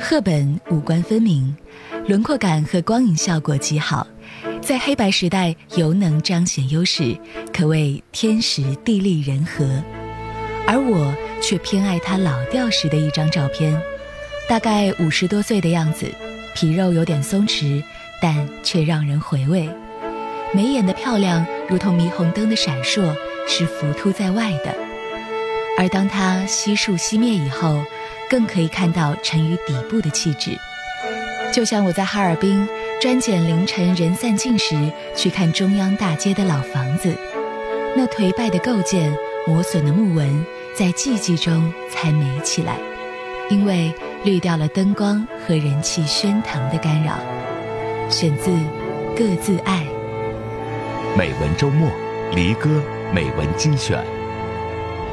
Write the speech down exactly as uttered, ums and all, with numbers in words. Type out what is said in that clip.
赫本五官分明，轮廓感和光影效果极好，在黑白时代尤能彰显优势，可谓天时地利人和。而我却偏爱他老调时的一张照片，大概五十多岁的样子，皮肉有点松弛，但却让人回味。眉眼的漂亮如同霓虹灯的闪烁，是浮凸在外的。而当它悉数熄灭以后，更可以看到沉于底部的气质。就像我在哈尔滨专拣凌晨人散尽时去看中央大街的老房子，那颓败的构件，磨损的木纹，在寂寂中才美起来，因为滤掉了灯光和人气喧腾的干扰。选自各自爱。 美文周末，离歌美文精选。